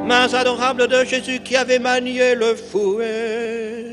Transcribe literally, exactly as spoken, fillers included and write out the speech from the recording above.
mains adorables de Jésus qui avait manié le fouet.